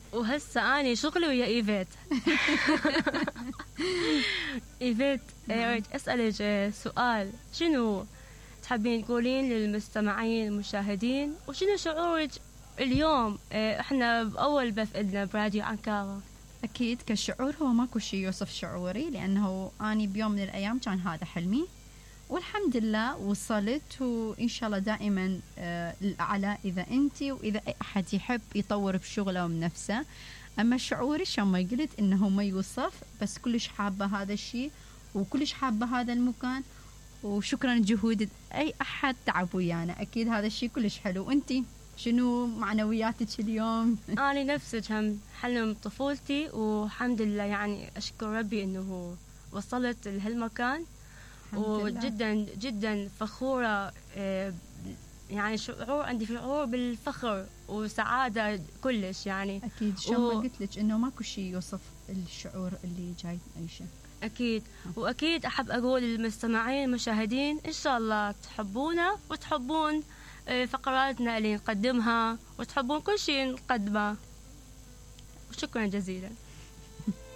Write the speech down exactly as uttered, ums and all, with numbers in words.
وهسه أنا شغلي ويا إيفيت. إيفيت أريد أسألك سؤال، شنو تحبين تقولين للمستمعين المشاهدين، وشنو شعورك اليوم احنا بأول بث إلنا براديو عنكارة؟ أكيد كشعور هو ماكو شيء يوصف شعوري، لأنه أنا بيوم من الأيام كان هذا حلمي، والحمد لله وصلت، وإن شاء الله دائما آه الأعلى إذا أنت وإذا أي أحد يحب يطور بشغله وبنفسه. أما شعوري شو ما قلت إنه ما يوصف، بس كلش حابة هذا الشيء وكلش حابة هذا المكان، وشكرا لجهود أي أحد تعب ويانا. أكيد هذا الشيء كلش حلو. وأنتي شنو معنوياتك اليوم؟ أنا نفسك هم حلم طفولتي، والحمد لله يعني أشكر ربي إنه وصلت لهالمكان، وجدا جدا فخورة. يعني شعور عندي شعور بالفخر وسعادة كلش يعني. أكيد شو ما قلت لك إنه ماكو شيء يوصف الشعور اللي جاي عايشه. أكيد. وأكيد أحب أقول للمستمعين المشاهدين إن شاء الله تحبونا وتحبون فقراتنا اللي نقدمها، وتحبون كل شيء نقدمه. وشكرا جزيلا.